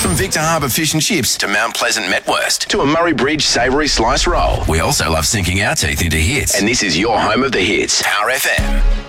From Victor Harbour Fish and Chips to Mount Pleasant Metwurst to a Murray Bridge savoury slice roll. We also love sinking our teeth into hits. And this is your home of the hits. Power FM.